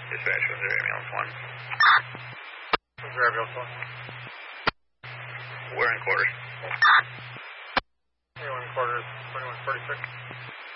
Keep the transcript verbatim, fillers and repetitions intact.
Dispatch, was there ambulance one? Was there ambulance one? We're in quarters. We're in quarters, twenty-one forty-six.